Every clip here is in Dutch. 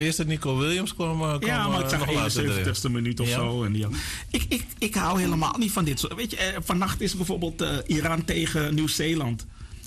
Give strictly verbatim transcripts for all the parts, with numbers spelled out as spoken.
Eerste Nico Williams kwam, kwam ja, maar ik zag de eenenzeventigste minuut of ja. zo. En die, ik, ik, ik hou helemaal niet van dit soort. Weet je, eh, vannacht is bijvoorbeeld uh, Iran tegen Nieuw-Zeeland.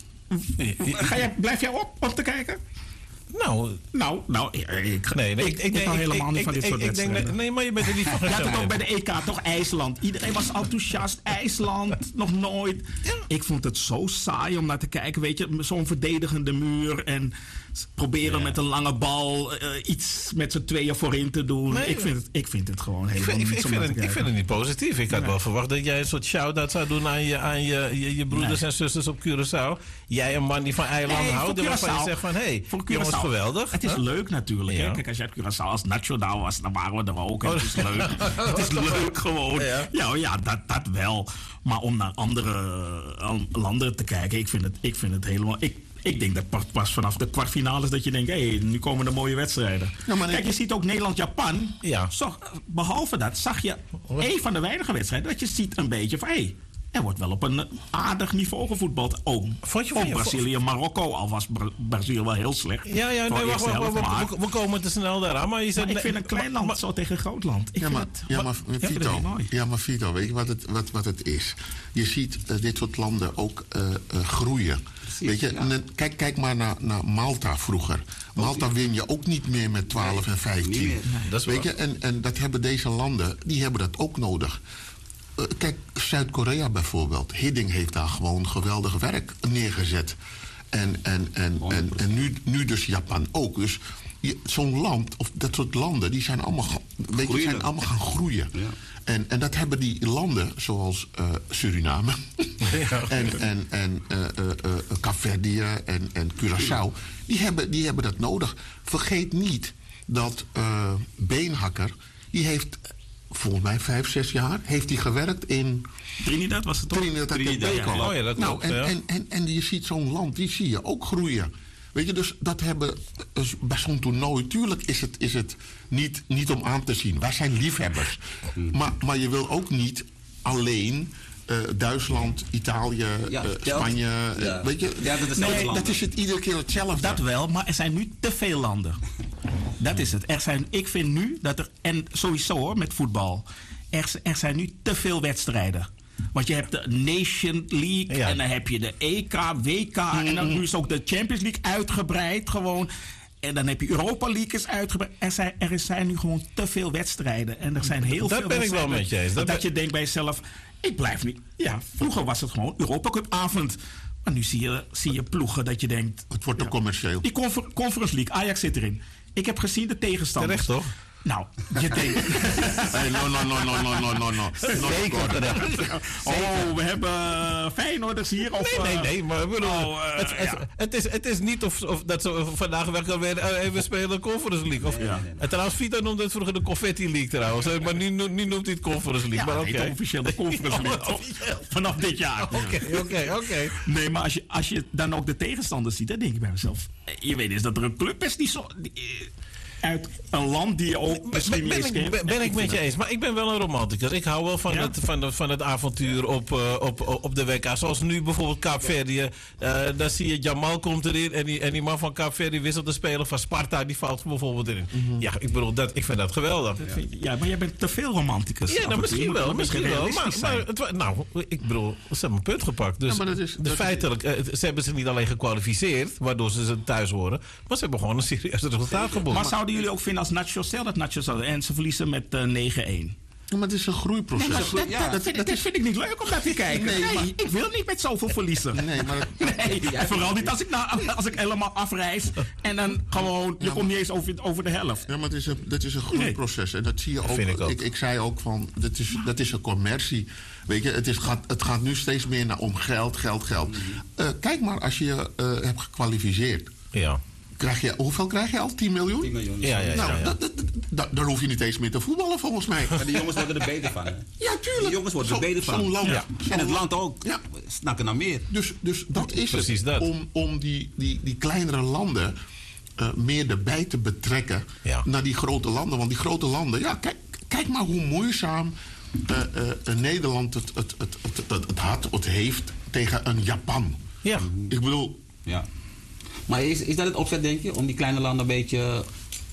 Ga jij, blijf jij op om te kijken? Nou, nou, nou ik, ik, nee, nee, ik, ik, ik, ik hou helemaal ik, niet van dit ik, soort ik, wedstrijden. Denk, nee, maar je bent er niet van. Je had het ook bij de E K, toch IJsland. Iedereen was enthousiast. IJsland, nog nooit. Ja. Ik vond het zo saai om naar te kijken. Weet je, zo'n verdedigende muur en proberen ja. met een lange bal uh, iets met z'n tweeën voorin te doen. Nee, ik, vind het, ik vind het gewoon helemaal niet zo ik, ik vind het niet positief. Ik had nee. wel verwacht dat jij een soort shout-out zou doen aan je, aan je, je, je broeders nee. en zusters op Curaçao. Jij een man die van eilanden nee, houdt, waarvan je zegt van, hé, hey, jongens, geweldig. Het is huh? leuk natuurlijk. Ja. Hè? Kijk, als je uit Curaçao als nationaal was, dan waren we er ook. En het is leuk. Het is leuk gewoon. Ja, ja, ja dat, dat wel. Maar om naar andere landen te kijken, ik vind het, ik vind het helemaal... Ik, Ik denk dat pas vanaf de kwartfinales dat je denkt, hé, hey, nu komen de mooie wedstrijden. Ja, maar Kijk, je ziet ook Nederland-Japan. Ja. Zo, behalve dat zag je een van de weinige wedstrijden dat je ziet een beetje van, hé, hey, er wordt wel op een aardig niveau gevoetbald. Ook, ook Brazilië, Marokko, al was Bra- Brazilië wel heel slecht. Ja, ja, nee, wacht, wacht, wacht, wacht, we, we komen te snel daaraan. Maar, je zegt, maar ik vind een klein land maar, zo tegen een groot land. Ik ja, maar, het, ja, maar, wat, Vito, ja, maar Vito, weet je wat het, wat, wat het is? Je ziet uh, dit soort landen ook uh, uh, groeien. Weet je, ja. kijk, kijk maar naar, naar Malta vroeger. Malta win je ook niet meer met twaalf nee, en vijftien. Nee, dat is weet je, en, en dat hebben deze landen, die hebben dat ook nodig. Uh, kijk, Zuid-Korea bijvoorbeeld. Hiddink heeft daar gewoon geweldig werk neergezet. En, en, en, en, en nu, nu dus Japan ook. Dus je, zo'n land, of dat soort landen, die zijn allemaal, weet je, zijn allemaal gaan groeien. Ja. En, en dat hebben die landen, zoals uh, Suriname ja, en, en, en uh, uh, uh, Kaapverdië en, en Curaçao, die hebben, die hebben dat nodig. Vergeet niet dat uh, Beenhakker, die heeft volgens mij vijf, zes jaar, heeft hij gewerkt in Trinidad was het toch? Trinidad en Tobago. Oh ja, dat nou, klopt, en, ja. en, en, en je ziet zo'n land, die zie je ook groeien. Weet je, dus dat hebben dus bij zo'n toernooi, tuurlijk is het, is het niet, niet om aan te zien. Wij zijn liefhebbers. Hmm. Maar, maar je wil ook niet alleen uh, Duitsland, Italië, ja, uh, Spanje. Ja. Uh, weet je, ja, dat, is nee, dat is het iedere keer hetzelfde. Dat wel, maar er zijn nu te veel landen. Dat is het. Er zijn, ik vind nu dat er, en sowieso hoor, met voetbal, er, er zijn nu te veel wedstrijden. Want je hebt de Nation League ja. en dan heb je de E K, W K mm-hmm. en dan nu is ook de Champions League uitgebreid gewoon. En dan heb je Europa League is uitgebreid. Er zijn, er zijn nu gewoon te veel wedstrijden. En er zijn heel dat veel ben ik wel met je eens. Dat, dat dat je denkt bij jezelf, ik blijf niet. Ja, vroeger was het gewoon Europa Cup avond. Maar nu zie je, zie je ploegen dat je denkt, het wordt te ja, commercieel. Die confer- Conference League, Ajax zit erin. Ik heb gezien de tegenstanders. Terecht toch? Nou, je denkt... hey, no, no, no, no, no, no, no, no. Zeker terecht. Oh, we hebben Feyenoorders hier. Of, nee, nee, nee, maar bedoel, oh, uh, het, het, ja. het, is, het is niet of, of dat ze vandaag weer weer even spelen de Conference League. Of, ja. En trouwens, Vito noemde het vroeger de Confetti League trouwens. Maar nu, nu noemt hij het Conference League. Ja, maar oké. Okay. Officieel de Conference League. Vanaf dit jaar. Oké, oké, oké. Nee, maar als je, als je dan ook de tegenstanders ziet, dan denk ik bij mezelf, je weet eens dat er een club is die zo... Die, uit een land die je ook misschien ben, ben, ben, ik, ben, ben ik met je eens, maar ik ben wel een romanticus. Ik hou wel van, ja? het, van, de, van het avontuur op, uh, op, op de W K. Zoals nu bijvoorbeeld Kaapverdië. Uh, dan zie je Jamal komt erin en die, en die man van Kaapverdië wisselt de speler van Sparta. Die valt bijvoorbeeld erin. Mm-hmm. Ja, ik bedoel, dat, ik vind dat geweldig. Dat vind, ja, maar jij bent te veel romanticus. Ja, nou, misschien wel. Misschien wel. Maar, maar het, nou, ik bedoel, ze hebben een punt gepakt. Dus, ja, dat is, dus feitelijk, uh, ze hebben ze niet alleen gekwalificeerd, waardoor ze ze thuis horen. Maar ze hebben gewoon een serieus resultaat geboden. Maar zouden jullie ook vinden als Nacho, stel dat Nacho zou en ze verliezen met uh, negen een? Ja, maar het is een groeiproces. Nee, dat, ja, dat, dat, vind, dat is, vind ik niet leuk om naar te kijken. Nee, nee, maar, ik wil niet met zoveel verliezen. Nee, maar nee, en vooral niet als ik, nou, als ik helemaal afreis en dan gewoon, je ja, komt niet eens over, over de helft. Ja, maar het is een, dat is een groeiproces. Nee. En dat zie je ook. Ik, ook. Ik, ik zei ook van, dat is, dat is een commercie. Weet je, het, is, gaat, het gaat nu steeds meer naar om geld, geld, geld. Mm-hmm. Uh, kijk maar, als je je uh, hebt gekwalificeerd. Ja. Krijg je, hoeveel krijg je al? tien miljoen? tien miljoen. Ja, ja, ja. Nou, ja, ja. Da, da, da, daar hoef je niet eens meer te voetballen, volgens mij. Maar die jongens worden er beter van. Hè? Ja, tuurlijk. Die jongens worden er beter van. Zo'n land. Ja. Zo'n en het land ook. Ja. Snakken naar meer. Dus, dus dat is Precies het. Dat. Om, om die, die, die kleinere landen uh, meer erbij te betrekken ja. naar die grote landen. Want die grote landen, ja, kijk, kijk maar hoe moeizaam uh, uh, Nederland het, het, het, het, het, het had, het heeft tegen een Japan. Ja. Ik bedoel... Ja. Maar is, is dat het opzet, denk je? Om die kleine landen een beetje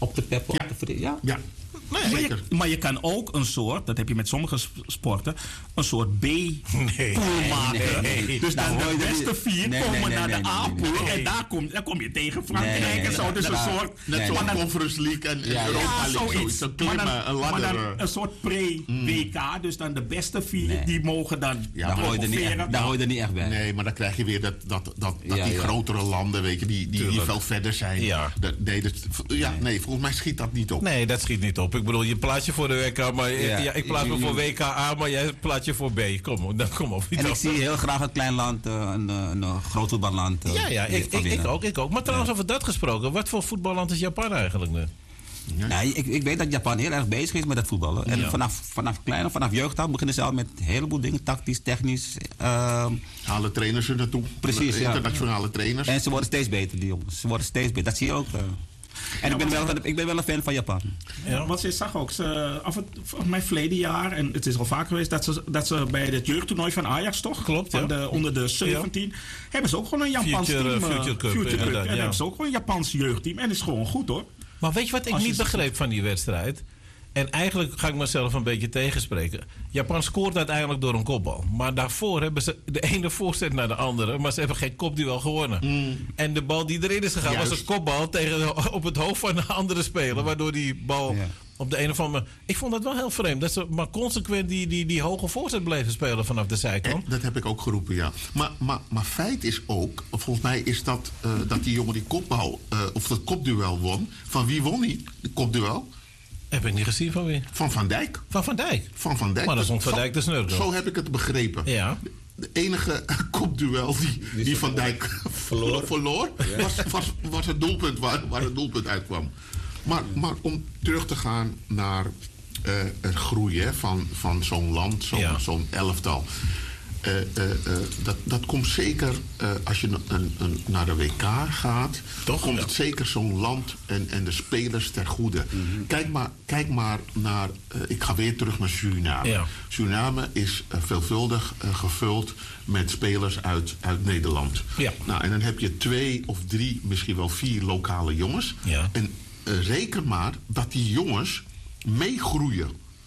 Op de peppen, Ja. op de verdediger. Ja? Ja, Maar je, zeker. maar je kan ook een soort, dat heb je met sommige sp- sporten, een soort B-pool Nee. maken. nee, nee. Dus Daar dan hoor je de er beste niet- vier nee, komen nee, nee, naar nee, de nee, A-pool. nee, nee. En daar kom, dan kom je tegen Frankrijk Nee, nee, nee, en zo. nee, Dus nee, een nee. soort... Net Nee, zoals maar dan- Conference League en, en Ja, ja. Europa Ja, League. zoiets. Zoiets. Een Maar klimmen, dan, een maar ladder. dan eh. een soort pre-W K. Dus dan de beste vier, Nee. die mogen dan Ja, daar, hoor je er niet promoveren. echt, daar hoor je er niet echt bij. Nee, maar dan krijg je weer dat, dat, dat, dat Ja, die ja. grotere landen, weet je, die, die, die Tuurlijk. veel verder zijn. Ja. Dat, nee, dat, ja, nee, volgens mij schiet dat niet op. Nee, dat schiet niet op. Ik bedoel, je plaatst je voor de W K, maar ja. Ja. ik plaats me voor W K A, maar jij plaatst je voor B. Kom, op, dan kom op. En ik zie heel graag een klein land, uh, een, uh, een uh, groot voetballand. Uh, Ja, ja, die ik, het kan ik, ik winnen. ook, ik ook. Maar trouwens, over dat gesproken, wat voor voetballand is Japan eigenlijk nu? Nee, ik, ik weet dat Japan heel erg bezig is met het voetballen. En Ja. vanaf, vanaf klein, vanaf jeugd beginnen ze al met een heleboel dingen, tactisch, technisch. Uh, Halen trainers er naartoe. Precies, ja. Internationale trainers. en ze worden steeds beter, die jongens. Ze worden steeds beter. Dat zie je ook. Uh. En ik, ben wel, ik ben wel een fan van Japan. Ja, want ze zag ook, ze, af het, van mijn verleden jaar, en het is al vaak geweest, dat ze, dat ze bij het jeugdtoernooi van Ajax toch? Klopt, van ja. de, onder de zeventien. Hebben ze ook gewoon een Japans Future, team. uh, uh, Future Cup, Future Cup. inderdaad, En ja. hebben ze ook gewoon een Japans jeugdteam. En is gewoon goed hoor. Maar weet je wat ik Als je niet ze- begreep van die wedstrijd? En eigenlijk ga ik mezelf een beetje tegenspreken. Japan scoort uiteindelijk door een kopbal. Maar daarvoor hebben ze de ene voorzet naar de andere. Maar ze hebben geen kopduel gewonnen. En de bal die erin is gegaan was Juist. een kopbal tegen, op het hoofd van een andere speler. Waardoor die bal Ja. op de een of andere... Ik vond dat wel heel vreemd. Dat ze maar consequent die, die, die hoge voorzet bleven spelen vanaf de zijkant. Eh, Dat heb ik ook geroepen, ja. Maar, maar, maar feit is ook, volgens mij is dat, uh, dat die jongen die kopbal, uh, of dat kopduel won. Van wie won die, de kopduel? Heb ik niet gezien van wie? Van Van Dijk. Van Van Dijk. Van Van Dijk. Maar dat stond Van Zo- Dijk te snurken. Zo heb ik het begrepen. Ja. De enige kopduel die, die Van Dijk verloor, verloor was, was, was het doelpunt waar, waar het doelpunt uitkwam. Maar, maar om terug te gaan naar uh, het groeien van, van zo'n land, zo'n Ja. zo'n elftal. Uh, uh, uh, dat, dat komt zeker, uh, als je een, een, naar de W K gaat, Toch? komt Ja. het zeker zo'n land en, en de spelers ter goede. Mhm. Kijk, maar, kijk maar naar, uh, ik ga weer terug naar Suriname. Ja. Suriname is uh, veelvuldig uh, gevuld met spelers uit, uit Nederland. Ja. Nou, en dan heb je twee of drie, misschien wel vier lokale jongens. Ja. En uh, reken maar dat die jongens meegroeien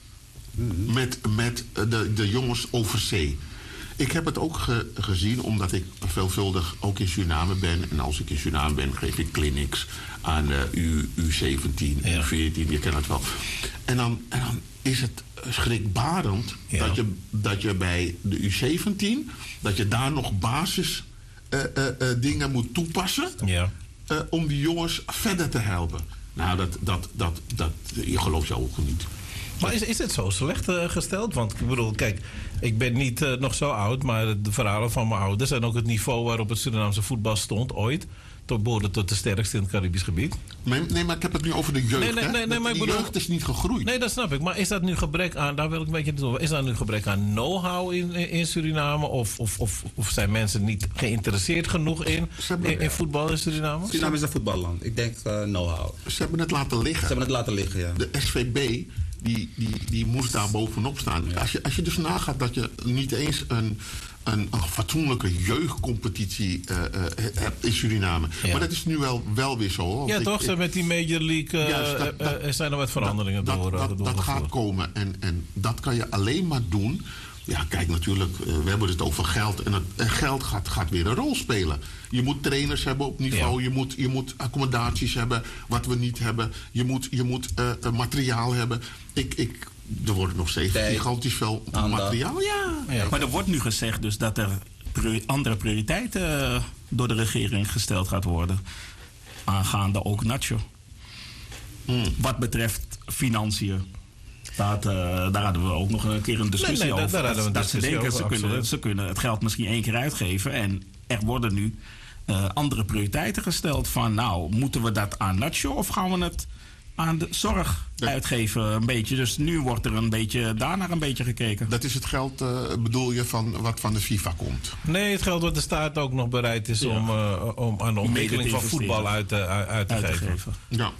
met, met uh, de, de jongens over zee. Ik heb het ook ge- gezien omdat ik veelvuldig ook in Suriname ben. En als ik in Suriname ben, geef ik clinics aan uh, U, U zeventien, Ja. U veertien, je kent het wel. En dan, en dan is het schrikbarend Ja. dat, je, dat je bij de U zeventien, dat je daar nog basis uh, uh, uh, dingen moet toepassen. Ja. Uh, om die jongens verder te helpen. Nou, dat, dat, dat, dat, je gelooft je ogen niet. Maar is, is het zo slecht uh, gesteld? Want ik bedoel, kijk, ik ben niet uh, nog zo oud, maar de verhalen van mijn ouders en ook het niveau waarop het Surinaamse voetbal stond ooit, tot behoorde tot de sterkste in het Caribisch gebied. Nee, nee, maar ik heb het nu over de jeugd. Nee, nee, hè? nee, nee, maar ik die bedoel- jeugd is niet gegroeid. Nee, dat snap ik. Maar is dat nu gebrek aan, daar wil ik een beetje naartoe, is dat nu gebrek aan know-how in, in, in Suriname? Of, of, of, of zijn mensen niet geïnteresseerd genoeg in, Ze hebben- in, in voetbal in Suriname? Suriname is een voetballand. Ik denk uh, know-how. Ze hebben het laten liggen. Ze hebben het laten liggen, ja. De S V B die, die, die moest daar bovenop staan. Als, je, als je dus nagaat dat je niet eens een, een, een fatsoenlijke jeugdcompetitie uh, uh, hebt in Suriname. Ja. Maar dat is nu wel, wel weer zo. want Ja, ik- toch? Ze ik- met die Major League uh, Juist, dat- uh, dat- er zijn er wat veranderingen dat, door, uh, dat, dat, dat doorgevoerd. gaat komen. En, en dat kan je alleen maar doen. Ja, kijk, natuurlijk, uh, we hebben het over geld. En, het, en geld gaat, gaat weer een rol spelen. Je moet trainers hebben op niveau. Ja. Je, moet, je moet accommodaties hebben, wat we niet hebben. Je moet, je moet uh, uh, materiaal hebben. Ik, ik, er wordt nog steeds Tijd, gigantisch veel aandacht. materiaal. Ja. Ja. Maar er wordt nu gezegd dus dat er priori- andere prioriteiten uh, door de regering gesteld gaat worden. Aangaande ook Nacho. Hmm. Wat betreft financiën. Dat, uh, daar hadden we ook nog een keer een discussie Nee, nee, over. daar hadden we een dat ze discussie denken, over, ze, kunnen, absoluut. ze kunnen het geld misschien één keer uitgeven. En er worden nu uh, andere prioriteiten gesteld. Van nou, moeten we dat aan Nacho of gaan we het aan de zorg Dat- uitgeven een beetje. Dus nu wordt er een beetje, daarnaar een beetje gekeken. Dat is het geld, uh, bedoel je, van wat van de FIFA komt. Nee, het geld wat de staat ook nog bereid is Ja. om, uh, om aan de ontwikkeling van investeren. voetbal uit, te- uit te uit te geven. geven. Ja.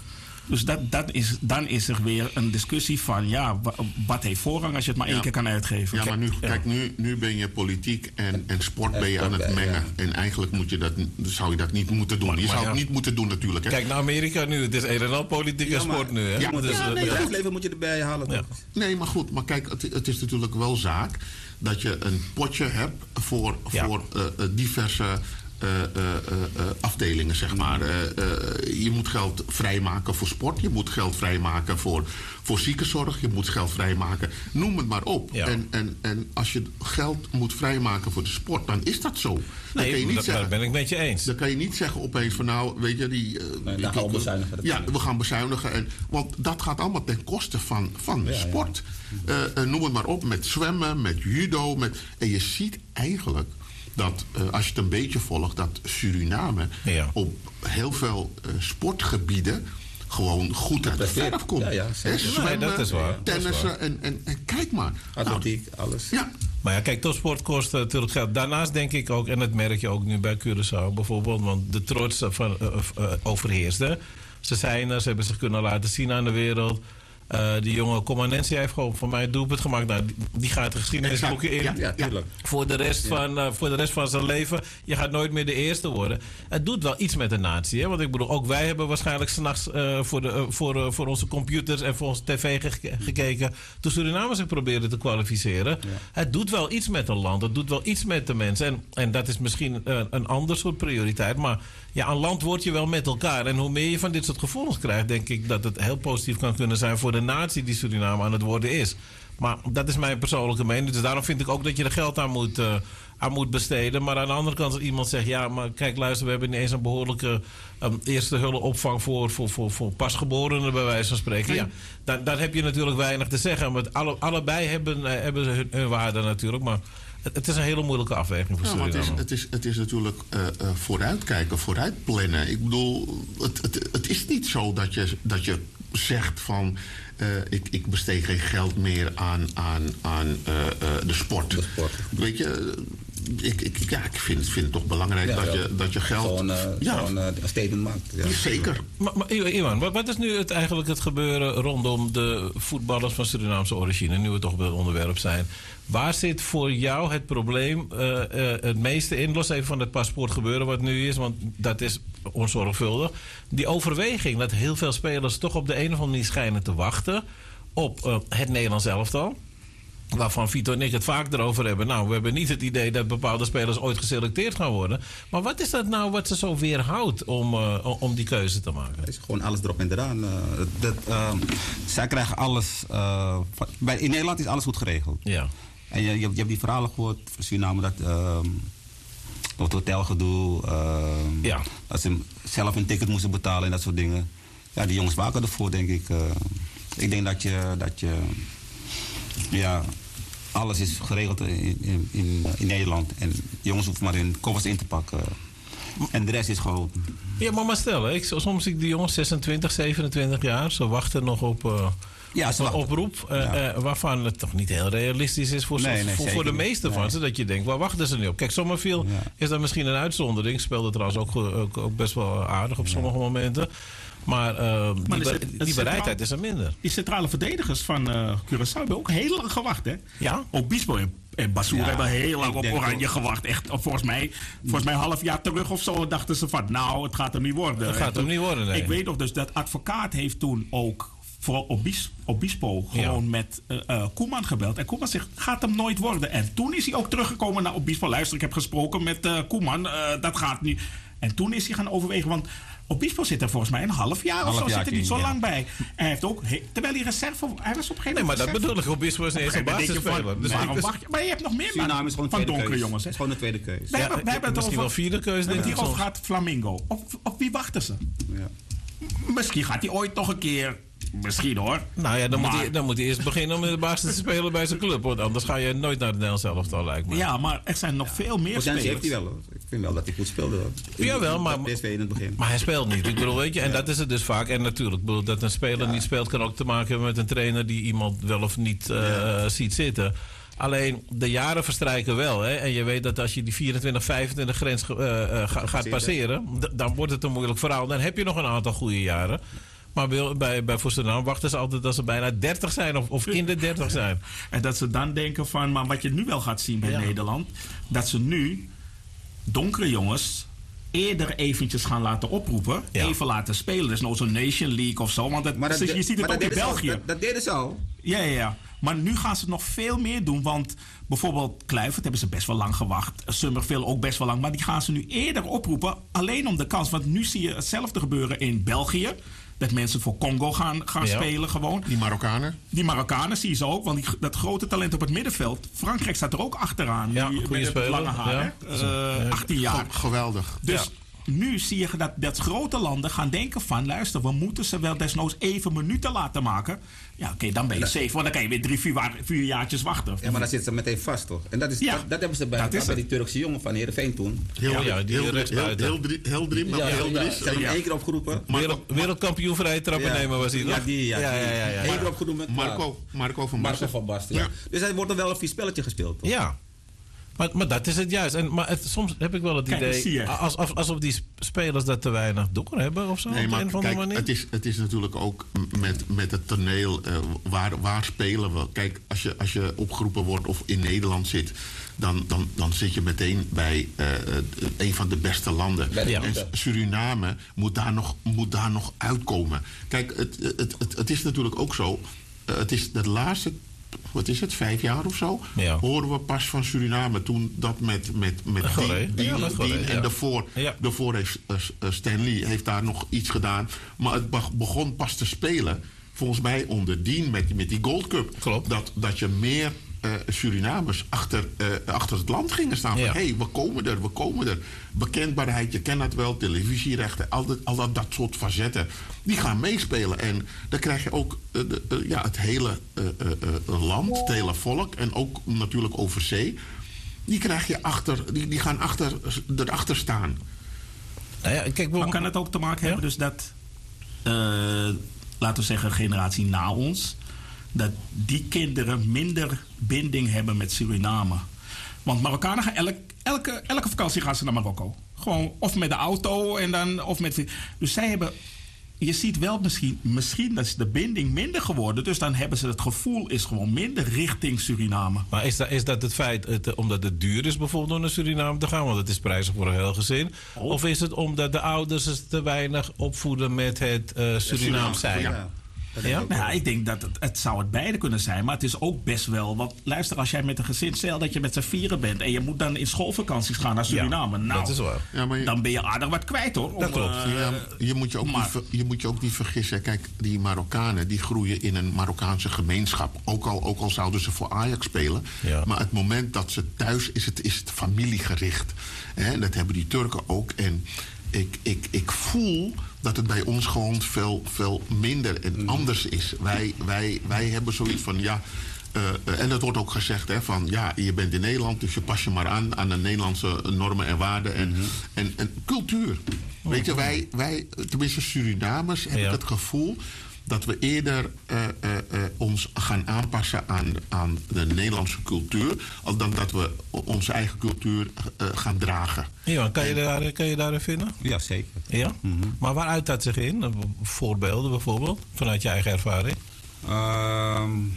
Dus dat, dat is, dan is er weer een discussie van, ja, wat heeft voorrang als je het maar één ja. keer kan uitgeven. Ja, maar nu, ja. kijk, nu, nu ben je politiek en, en sport ben je aan het mengen. Ja. En eigenlijk moet je dat, zou je dat niet moeten doen. Maar, je maar zou ja. het niet moeten doen natuurlijk. Hè. Kijk naar Amerika nu. Het is een en al politiek en ja, sport nu. Hè? Ja, Ja, dus, ja, nee, ja. het leven moet je erbij halen. Ja. Nee, maar goed. Maar kijk, het, het is natuurlijk wel zaak dat je een potje hebt voor, Ja. voor uh, diverse uh, uh, uh, afdelingen, zeg maar. Uh, uh, je moet geld vrijmaken voor sport. Je moet geld vrijmaken voor, voor ziekenzorg. Je moet geld vrijmaken. Noem het maar op. Ja. En, en, en als je geld moet vrijmaken voor de sport, dan is dat zo. Dan Nee, kan je niet dat, zeggen, dat ben ik met je eens. dan kan je niet zeggen opeens van nou, weet je, die... Uh, Nee, die- dan gaan we bezuinigen. Ja, we gaan bezuinigen. En, want dat gaat allemaal ten koste van, van Ja, sport. Uh, uh, noem het maar op, met zwemmen, met judo. Met, en je ziet eigenlijk dat, uh, als je het een beetje volgt, dat Suriname Ja. op heel veel uh, sportgebieden gewoon goed uit de presteert. verf komt. Ja, ja, Hè, zeker. zwemmen, Nee, dat is waar. Dat is tennissen waar. en, en, en kijk maar. Atletiek, alles. Nou, ja, Maar ja, kijk, topsport kost uh, natuurlijk geld. Daarnaast denk ik ook, en dat merk je ook nu bij Curaçao bijvoorbeeld, want de trots uh, van, uh, uh, overheerst. Hè. Ze zijn er, ze hebben zich kunnen laten zien aan de wereld. Uh, die jonge Comanensi heeft gewoon voor mij het doelpunt gemaakt. Nou, die, die gaat de geschiedenisboeken in. Ja, Ja, tuurlijk. Voor de, rest van, uh, voor de rest van zijn leven. Je gaat nooit meer de eerste worden. Het doet wel iets met de natie. Hè? Want ik bedoel, ook wij hebben waarschijnlijk s'nachts uh, voor, de, uh, voor, uh, voor onze computers en voor onze tv ge- gekeken. Toen Suriname zich probeerde te kwalificeren. Ja. Het doet wel iets met een land. Het doet wel iets met de mensen. En, en dat is misschien uh, een ander soort prioriteit. Maar ja, een land word je wel met elkaar. En hoe meer je van dit soort gevoelens krijgt, denk ik dat het heel positief kan kunnen zijn voor de natie die Suriname aan het worden is. Maar dat is mijn persoonlijke mening. Dus daarom vind ik ook dat je er geld aan moet, uh, aan moet besteden. Maar aan de andere kant, als iemand zegt, ja, maar kijk, luister, we hebben niet eens een behoorlijke um, eerste hulpopvang voor, voor, voor, voor pasgeborenen, bij wijze van spreken. Ja, dan, dan heb je natuurlijk weinig te zeggen. Maar alle, allebei hebben, uh, hebben hun, hun waarde natuurlijk. Maar het, het is een hele moeilijke afweging voor ja, maar Suriname. het, is, het, is, het is natuurlijk uh, uh, vooruitkijken, vooruitplannen. Ik bedoel, het, het, het is niet zo dat je, dat je zegt van uh, ik, ik besteed geen geld meer aan, aan, aan uh, uh, de sport. De sport. Weet je, ik, ik, ja, ik vind, vind het toch belangrijk Ja, dat, ja. je, dat je geld... Gewoon, uh, ja, gewoon uh, een statement maakt. Ja. zeker. Maar, maar Iwan, wat, wat is nu het, eigenlijk het gebeuren rondom de voetballers van Surinaamse origine, nu we toch op het onderwerp zijn? Waar zit voor jou het probleem uh, uh, het meeste in? Los even van het paspoort gebeuren wat nu is, want dat is onzorgvuldig. Die overweging dat heel veel spelers toch op de een of andere manier schijnen te wachten op uh, het Nederlands elftal. Waarvan Vito en ik het vaak erover hebben. Nou, we hebben niet het idee dat bepaalde spelers ooit geselecteerd gaan worden. Maar wat is dat nou wat ze zo weerhoudt om, uh, om die keuze te maken? Het is gewoon alles erop en eraan. Uh, dat, uh, zij krijgen alles. Uh, van, bij, in Nederland is alles goed geregeld. Ja. En je, je, hebt, je hebt die verhalen gehoord van Suriname dat. Uh, het hotelgedoe. Uh, Ja. Dat ze zelf een ticket moesten betalen en dat soort dingen. Ja, die jongens waken ervoor, denk ik. Uh, ik denk dat je. Dat je ja, alles is geregeld in, in, in, in Nederland. En jongens hoeven maar hun koffers in te pakken. En de rest is gewoon. Ja, maar, maar stel, hè, ik, soms zie ik die jongens zesentwintig, zevenentwintig jaar. Ze wachten nog op, uh, Ja, ze op een wachten. oproep. Uh, Ja. uh, waarvan het toch niet heel realistisch is voor, Nee, zo- nee, voor, voor de zeker niet. meeste van Nee. ze. Dat je denkt, waar wachten ze nu op? Kijk, Sommerville Ja. is dan misschien een uitzondering. Speelde trouwens ook, ook, ook best wel aardig op sommige momenten. Maar, uh, die, Maar is be- het- het die is bereidheid centraal- is er minder. Die centrale verdedigers van uh, Curaçao hebben ook heel lang gewacht, hè? Ja? Obispo en, en Bassour Ja, hebben heel lang ik op denk Oranje ook. gewacht. Echt, of volgens mij, volgens mij een half jaar terug of zo dachten ze van, nou, het gaat hem niet worden. Het gaat hem niet worden, nee. Ik weet nog dus, dat advocaat heeft toen ook voor Obis, Obispo gewoon Ja. met uh, uh, Koeman gebeld. En Koeman zegt, gaat hem nooit worden. En toen is hij ook teruggekomen naar Obispo. Luister, ik heb gesproken met uh, Koeman, uh, dat gaat niet. En toen is hij gaan overwegen, want Obispo zit er volgens mij een half jaar of Half zo, zit er jaartje, niet zo ja. lang bij. En hij heeft ook, he- terwijl hij reserve, hij was op een gegeven Nee, maar moment dat reserve. bedoel ik. Obispo is niet eens een Op een gegeven moment denk basisspeler. je van, Dus waarom ik- wacht je? Maar je hebt nog meer Suriname man is gewoon van tweede donkere keus. jongens. Hè? Het is gewoon een tweede keus. Wij hebben, wij hebben het misschien over, wel vierde keuze, we hebben denk het ik hier over soms. gehad, Flamingo. Op, op wie wachten ze? Ja. Misschien gaat hij ooit nog een keer, misschien hoor. Nou ja, dan, moet Maar- hij, dan moet hij eerst beginnen om in de basis te spelen bij zijn club. Want anders ga je nooit naar het Nederlands elftal, lijkt me. Ja, maar er zijn nog veel meer Potentie spelers. heeft hij wel hoor. Ik vind wel dat hij goed speelde hoor. Jawel, maar- P S V in het begin. Maar hij speelt niet. Ik bedoel, weet je, en dat is het dus vaak. En natuurlijk, ik bedoel, dat een speler niet speelt kan ook te maken hebben met een trainer die iemand wel of niet uh, ziet zitten. Alleen de jaren verstrijken wel. Hè? En je weet dat als je die vierentwintig, vijfentwintig grens uh, uh, ga, gaat passeren, d- dan wordt het een moeilijk verhaal. Dan heb je nog een aantal goede jaren. Maar bij, bij, bij voor Suriname wachten ze altijd dat ze bijna dertig zijn of, of in de dertig zijn. En dat ze dan denken van, maar wat je nu wel gaat zien bij ja. Nederland, dat ze nu donkere jongens eerder eventjes gaan laten oproepen, ja. even laten spelen. Dus nou zo'n Nation League of zo, want dat, maar dat, je ziet het ook in België. Al, dat, dat deden ze al. Ja, ja, ja. Maar nu gaan ze het nog veel meer doen. Want bijvoorbeeld Kluivert hebben ze best wel lang gewacht. Summerville ook best wel lang. Maar die gaan ze nu eerder oproepen. Alleen om de kans. Want nu zie je hetzelfde gebeuren in België. Dat mensen voor Congo gaan, gaan ja. spelen gewoon. Die Marokkanen. Die Marokkanen zie je ze ook. Want die, dat grote talent op het middenveld. Frankrijk staat er ook achteraan. Ja, die, met het lange haar. Ja. Uh, achttien jaar. Geweldig. Dus... Ja. Nu zie je dat, dat grote landen gaan denken van... luister, we moeten ze wel desnoods even minuten laten maken. Ja, oké, okay, dan ben je safe. Want dan kan je weer drie, vier, vier jaartjes wachten. Ja, maar dan zitten ze meteen vast, toch? En dat, is, ja. dat, dat hebben ze bij, dat bij die Turkse jongen van Heerenveen toen. Heel, ja, ja, die heel, heel, heel, heel drie, maar ja, heel drie. Ze hebben hem één keer opgeroepen. Wereld, wereldkampioen vrije trappen ja. nemen was hij, toch? Ja, die, ja. ja, ja, ja, ja. Eén keer opgeroepen met Marco, Marco van Basten. Marco van Basten, ja. ja. Dus hij wordt er wel een vies spelletje gespeeld, toch? Ja. Maar, maar dat is het juist. En, maar het, soms heb ik wel het kijk, idee... Als, als, alsof die spelers dat te weinig door hebben of zo. Nee, op maar een of andere kijk, manier. Het is, het is natuurlijk ook met, met het toneel... Uh, waar, waar spelen we? Kijk, als je, als je opgeroepen wordt of in Nederland zit... dan, dan, dan zit je meteen bij uh, een van de beste landen. Ja. En Suriname moet daar, nog, moet daar nog uitkomen. Kijk, het, het, het, het is natuurlijk ook zo... Uh, het is de laatste... Wat is het, vijf jaar of zo? Ja. Horen we pas van Suriname toen dat met, met, met Dien, Dien, ja, Dien, Dien en ja. daarvoor, ja. daarvoor heeft uh, Stanley heeft daar nog iets gedaan. Maar het begon pas te spelen, volgens mij onder Dien met, met die Gold Cup. Klopt. Dat, dat je meer uh, Surinamers achter, uh, achter het land gingen staan. Ja. Van hé, hey, we komen er, we komen er. Bekendbaarheid, je kent het wel, televisierechten, al dat, al dat, dat soort facetten. Die gaan meespelen. En dan krijg je ook uh, de, uh, ja, het hele uh, uh, land, het hele volk. En ook natuurlijk over zee. Die krijg je achter, die, die gaan achter, erachter staan. Nou ja, kijk, maar kan het ook te maken ja? hebben dus dat, uh, laten we zeggen, generatie na ons... dat die kinderen minder binding hebben met Suriname. Want Marokkanen gaan elk, elke, elke vakantie gaan ze naar Marokko. Gewoon of met de auto en dan of met... Dus zij hebben... Je ziet wel misschien, misschien dat is de binding minder geworden. Dus dan hebben ze het gevoel is gewoon minder richting Suriname. Maar is dat, is dat het feit het, omdat het duur is bijvoorbeeld om naar Suriname te gaan? Want het is prijzig voor een heel gezin. Oh. Of is het omdat de ouders het te weinig opvoeden met het uh, Surinaam zijn? Ja. Ja? Nou ja, ik denk dat het, het zou het beide kunnen zijn. Maar het is ook best wel... Want luister, als jij met een gezin... Stel dat je met z'n vieren bent... en je moet dan in schoolvakanties gaan naar Suriname. Ja, nou, dat is waar. Ja, maar je, dan ben je aardig wat kwijt, hoor. Dat om, klopt. Uh, ja, je, moet je, ook maar, niet, je moet je ook niet vergissen. Kijk, die Marokkanen die groeien in een Marokkaanse gemeenschap. Ook al, ook al zouden ze voor Ajax spelen. Ja. Maar het moment dat ze thuis... is het, is het familiegericht. En dat hebben die Turken ook. En... Ik, ik, ik voel dat het bij ons gewoon veel, veel minder en mm. anders is. Wij, wij, wij hebben zoiets van, ja... Uh, en dat wordt ook gezegd, hè, van... ja, je bent in Nederland, dus je pas je maar aan... aan de Nederlandse normen en waarden en, mm-hmm. en, en cultuur. Oh, Weet je, wij, wij, tenminste Surinamers, heb ja. ik het gevoel... dat we eerder uh, uh, uh, ons gaan aanpassen aan, aan de Nederlandse cultuur... dan dat we onze eigen cultuur uh, gaan dragen. Ja, kan je, daar, kan je daarin vinden? Ja, zeker. Ja? Mm-hmm. Maar waar uit dat zich in? Voorbeelden bijvoorbeeld, vanuit je eigen ervaring? Um,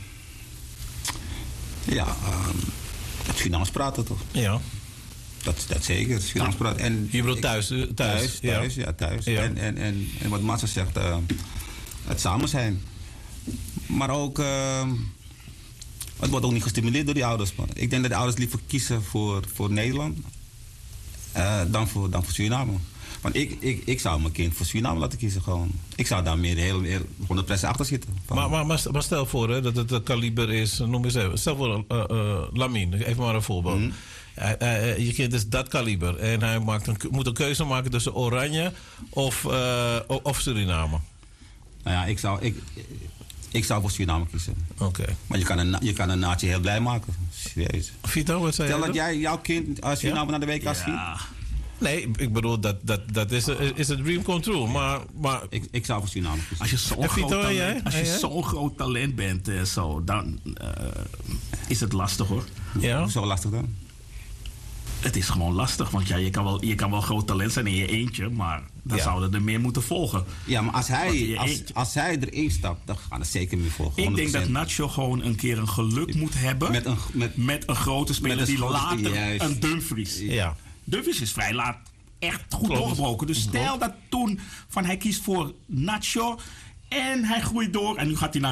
ja, um, het Surinaams praten toch? Ja. Dat, dat zeker, het Surinaams praten. En je bedoelt thuis? Thuis, thuis, thuis ja. ja, thuis. Ja. En, en, en, en wat Massa zegt... Uh, het samen zijn. Maar ook... Uh, het wordt ook niet gestimuleerd door die ouders. Man. Ik denk dat de ouders liever kiezen voor, voor Nederland... Uh, dan, voor, dan voor Suriname. Want ik, ik, ik zou mijn kind voor Suriname laten kiezen gewoon. Ik zou daar meer heel, heel honderd procent achter zitten. Maar, maar, maar, maar stel voor hè, dat het een kaliber is... Noem eens even. Stel voor uh, uh, Lamine, even maar een voorbeeld. Mm. Uh, uh, je kind is dat kaliber. En hij maakt een, moet een keuze maken tussen Oranje of, uh, of Suriname. Nou ja, ik zou, ik, ik zou voor Suriname kiezen. Oké. Okay. Maar je kan, een, je kan een natie heel blij maken. Serieus. Vito, wat zei je? Stel dat jij jouw kind als Suriname ja? naar de W K ja. schiet. Nee, ik bedoel, dat, dat, dat is, een, is een dream come true. Maar, maar... Ik, ik zou voor Suriname kiezen. Als je zo'n groot, talent, jij? Als je ja, ja? zo'n groot talent bent, uh, zo, dan uh, is het lastig hoor. Ja? Zo lastig dan? het is gewoon lastig. Want ja, je kan wel, je kan wel groot talent zijn in je eentje, maar dan ja. zouden er meer moeten volgen. Ja, maar als hij, als, als hij erin stapt, dan gaan er zeker meer volgen. honderd procent. Ik denk dat Nacho gewoon een keer een geluk moet hebben met een, met, met een grote speler een die grote, later juist. een Dumfries. Ja. Dumfries is vrij laat echt goed doorgebroken. Dus stel dat toen van hij kiest voor Nacho en hij groeit door en nu gaat hij naar